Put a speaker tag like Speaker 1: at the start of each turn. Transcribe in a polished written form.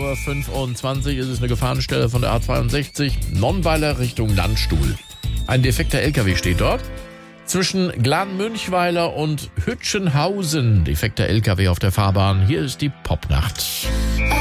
Speaker 1: 8:25 Uhr ist es eine Gefahrenstelle von der A62, Nonnweiler Richtung Landstuhl. Ein defekter LKW steht dort. Zwischen Glan-Münchweiler und Hütchenhausen, defekter LKW auf der Fahrbahn. Hier ist die Popnacht.